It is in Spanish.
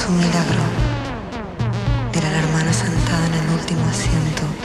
un milagro. Era la hermana sentada en el último asiento,